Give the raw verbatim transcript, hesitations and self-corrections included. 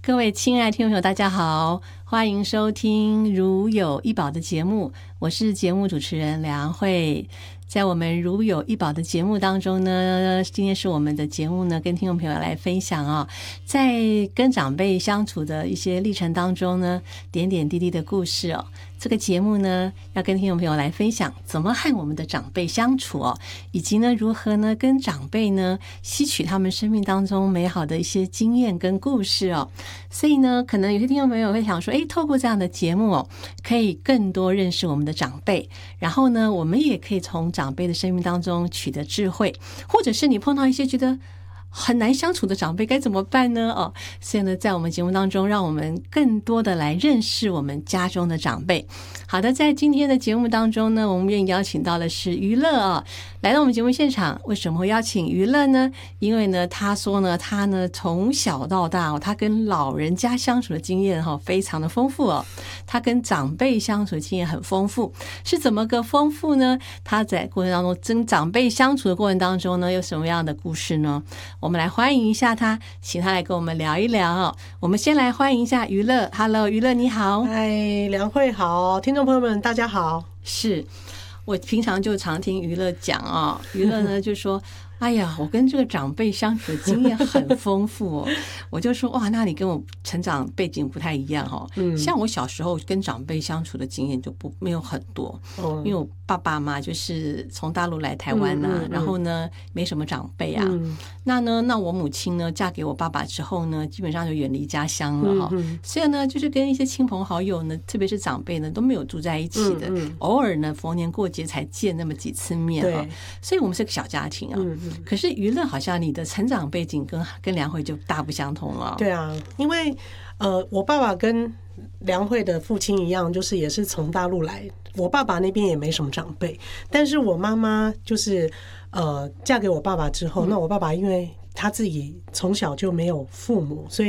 各位亲爱的听众朋友大家好，欢迎收听如有一宝的节目，我是节目主持人梁慧。在我们如有一宝的节目当中呢，今天是我们的节目呢跟听众朋友来分享啊，在跟长辈相处的一些历程当中呢，点点滴滴的故事哦。这个节目呢要跟听众朋友来分享怎么和我们的长辈相处哦，以及呢如何呢跟长辈呢吸取他们生命当中美好的一些经验跟故事哦。所以呢可能有些听众朋友会想说，诶，透过这样的节目哦，可以更多认识我们的长辈，然后呢我们也可以从长辈的生命当中取得智慧，或者是你碰到一些觉得很难相处的长辈该怎么办呢？哦，所以呢，在我们节目当中，让我们更多的来认识我们家中的长辈。好的，在今天的节目当中呢，我们愿意邀请到的是娱乐啊、哦，来到我们节目现场。为什么会邀请娱乐呢？因为呢，他说呢，他呢从小到大哦，他跟老人家相处的经验哈、哦，非常的丰富哦。他跟长辈相处的经验很丰富，是怎么个丰富呢？他在过程当中跟长辈相处的过程当中呢，有什么样的故事呢？我们来欢迎一下他，请他来跟我们聊一聊哦。我们先来欢迎一下娱乐 ，Hello， 娱乐你好。 嗨，梁慧好，听众朋友们大家好。 是我平常就常听娱乐讲啊、哦，娱乐呢就说，哎呀，我跟这个长辈相处的经验很丰富哦。我就说哇，那你跟我成长背景不太一样哦。嗯，像我小时候跟长辈相处的经验就不没有很多，哦、因为我爸爸嘛就是从大陆来台湾呐、啊嗯嗯嗯，然后呢没什么长辈啊。嗯、那呢，那我母亲呢嫁给我爸爸之后呢，基本上就远离家乡了哈、哦嗯嗯。所以呢，就是跟一些亲朋好友呢，特别是长辈呢都没有住在一起的，嗯嗯、偶尔呢逢年过节才见那么几次面哈、哦。所以我们是个小家庭啊。嗯可是娱乐好像你的成长背景跟跟梁慧就大不相同了。 对啊，因为呃，我爸爸跟梁慧的父亲一样，就是也是从大陆来。我爸爸那边也没什么长辈，但是我妈妈就是呃嫁给我爸爸之后，那我爸爸因为他自己从小就没有父母，所以